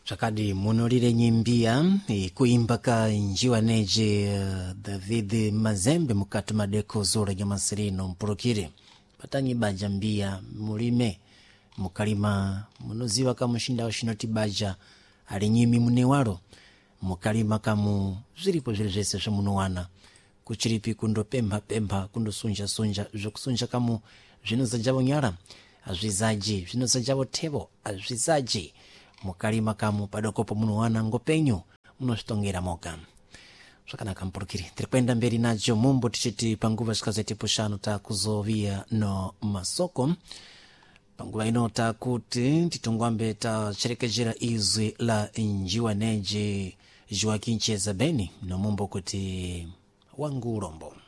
Chakadi munolire nyimbia kuimba ka njiwaneje David Mazembe mukatu madeko zora ya masirino mpurukire patanyi baja mbia mulime mukalima munoziwa kamushinda washinoti baja alinyimi munewaro mukalima kamu zilipo zilizese shamunuwana kuchiripi kundo pemba kundo sunja zokusunja kamu zino za jabo nyara azvizaji zino za jabo tebo azvizaji mukalima kamu padokopo munuwana ngopenyu munositongera moka swakana kampurukiri tirikwenda mberi nacho mumbo tichiti panguva shikazeti pushano ta kuzovia no masoko panguva ino ta kuti titungwambe ta cherekejera izwi la njiwaneje Joaquim Chezabeni no mumbo kuti wangu urombo